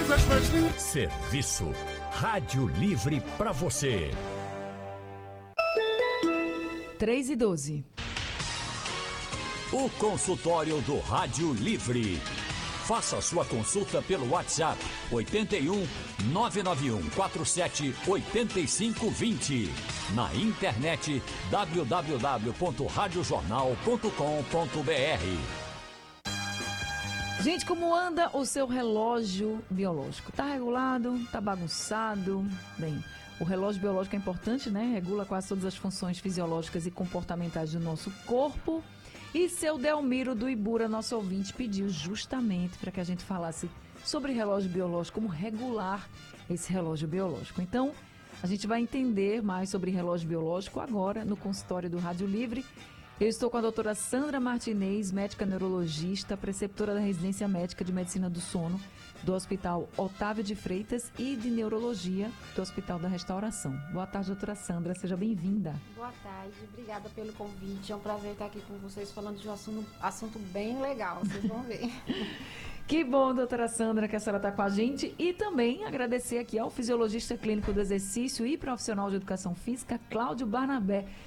Serviço Rádio Livre para você. 3:12. O consultório do Rádio Livre. Faça sua consulta pelo WhatsApp 81 991 47 8520. Na internet www.radiojornal.com.br. Gente, como anda o seu relógio biológico? Tá regulado? Tá bagunçado? Bem, o relógio biológico é importante, né? Regula quase todas as funções fisiológicas e comportamentais do nosso corpo. E seu Delmiro do Ibura, nosso ouvinte, pediu justamente para que a gente falasse sobre relógio biológico, como regular esse relógio biológico. Então, a gente vai entender mais sobre relógio biológico agora no consultório do Rádio Livre. Eu estou com a doutora Sandra Martinez, médica neurologista, preceptora da residência médica de medicina do sono do Hospital Otávio de Freitas e de neurologia do Hospital da Restauração. Boa tarde, doutora Sandra, seja bem-vinda. Boa tarde, obrigada pelo convite, é um prazer estar aqui com vocês falando de um assunto bem legal, vocês vão ver. Que bom, doutora Sandra, que a senhora está com a gente. E também agradecer aqui ao fisiologista clínico do exercício e profissional de educação física, Cláudio Barnabé.